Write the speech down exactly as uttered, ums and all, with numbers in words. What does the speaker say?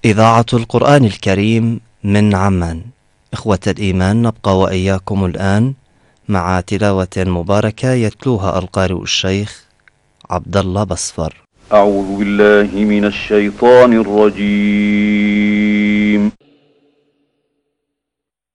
إذاعة القرآن الكريم من عمان. إخوة الإيمان، نبقى وإياكم الآن مع تلاوة مباركة يتلوها القارئ الشيخ عبد الله بصفر. أعوذ بالله من الشيطان الرجيم.